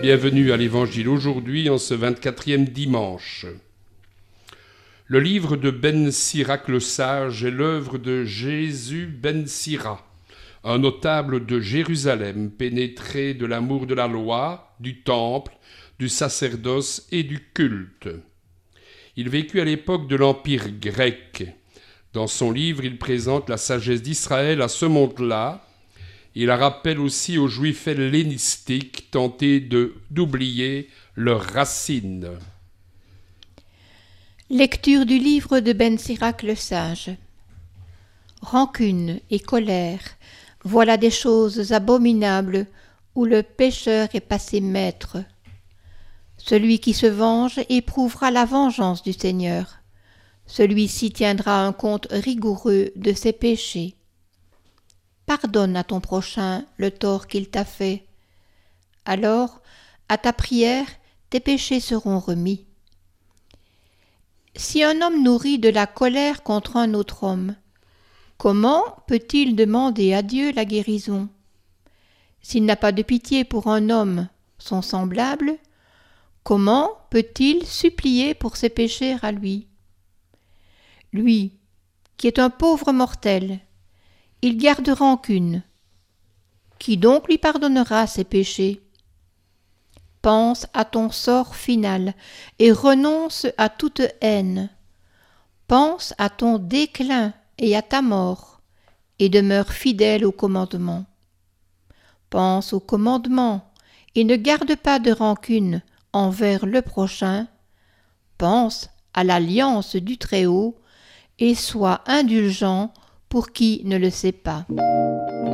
Bienvenue à l'Évangile aujourd'hui en ce 24e dimanche. Le livre de Ben Sirac le Sage est l'œuvre de Jésus Ben Sira, un notable de Jérusalem pénétré de l'amour de la loi, du temple, du sacerdoce et du culte. Il vécut à l'époque de l'Empire grec. Dans son livre, il présente la sagesse d'Israël à ce monde-là. Il la rappelle aussi aux Juifs hellénistiques tentés d'oublier leurs racines. Lecture du livre de Ben Sirac le Sage. Rancune et colère, voilà des choses abominables où le pécheur est passé maître. Celui qui se venge éprouvera la vengeance du Seigneur. Celui-ci tiendra un compte rigoureux de ses péchés. Pardonne à ton prochain le tort qu'il t'a fait. Alors, à ta prière, tes péchés seront remis. Si un homme nourrit de la colère contre un autre homme, comment peut-il demander à Dieu la guérison? S'il n'a pas de pitié pour un homme, son semblable, comment peut-il supplier pour ses péchés à lui? Lui, qui est un pauvre mortel, il garde rancune. Qui donc lui pardonnera ses péchés? Pense à ton sort final et renonce à toute haine. Pense à ton déclin et à ta mort, et demeure fidèle au commandement. Pense au commandement et ne garde pas de rancune envers le prochain. Pense à l'alliance du Très-Haut et sois indulgent pour qui ne le sait pas.